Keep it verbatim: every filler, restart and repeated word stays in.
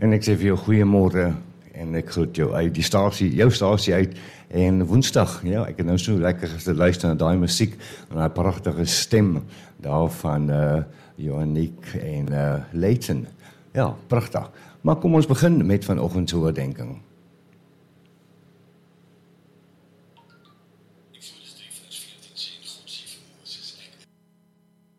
En ek sê vir jou goeiemôre en ek groet jou uit die stasie, jou stasie uit en Woensdag, ja, ek het nou so lekker te luister na daai musiek en daai pragtige stem daar van uh, Johanniek en uh, Leighton. Ja, pragtig. Maar kom ons begin met vanoggend se oordeenking.